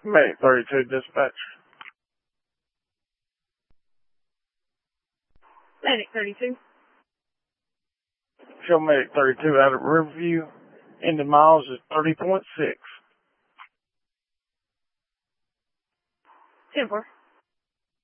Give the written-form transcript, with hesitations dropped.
Medic 32 dispatch. Medic 32. Show Medic 32 out of Riverview. Into miles is 30.6. 10-4.